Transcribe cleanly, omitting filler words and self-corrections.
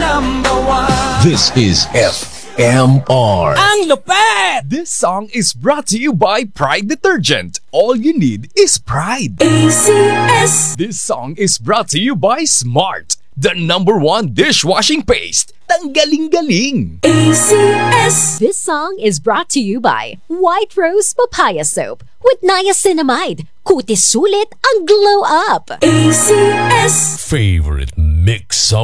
This is FMR. Ang lupet! This song is brought to you by Pride Detergent. All you need is pride. ACS. This song is brought to you by Smart, the #1 dishwashing paste. Tanggaling-galing. ACS. This song is brought to you by White Rose Papaya Soap with niacinamide. Kutis sulit ang glow up. ACS. Favorite mix of